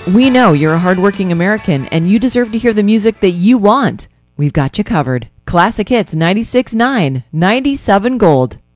We know you're a hardworking American and you deserve to hear the music that you want. We've got you covered. Classic Hits 96.9, 97 Gold.